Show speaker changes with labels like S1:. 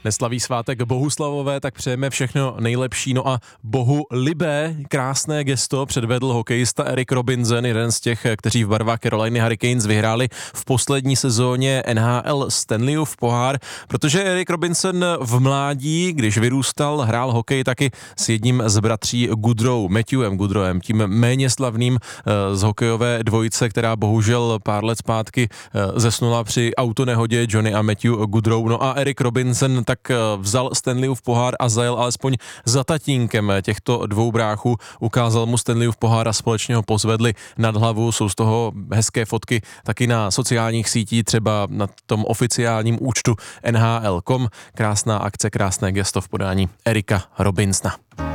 S1: neslaví svátek Bohuslavové, tak přejeme všechno nejlepší. No a bohulibé krásné gesto předvedl hokejista Eric Robinson, jeden z těch, kteří v barvách Caroliny Hurricanes vyhráli v poslední sezóně NHL Stanleyův pohár, protože Eric Robinson v mládí, když vyrůstal, hrál hokej taky s jedním z bratří Goodrow, Matthewem Goodrowem, tím méně slavným z hokejové dvojice, která bohužel pár let zpátky zesnula při autonehodě, Johnny a Matthew Goodrow. No a Eric Robinson tak vzal Stanleyův pohár a zajel alespoň za tatínkem těchto dvou bráchů. Ukázal mu Stanleyův pohár a společně ho pozvedli nad hlavu. Jsou z toho hezké fotky taky na sociálních sítích, třeba na tom oficiálním účtu NHL.com. Krásná akce, krásné gesto v podání Erika Robinsona.